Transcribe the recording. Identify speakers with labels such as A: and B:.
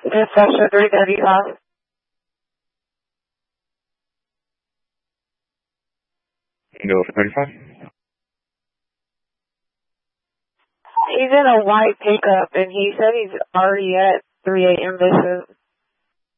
A: It's Sasha 335.
B: Go for 35.
A: He's in a white pickup, and he said he's already at 3 a.m.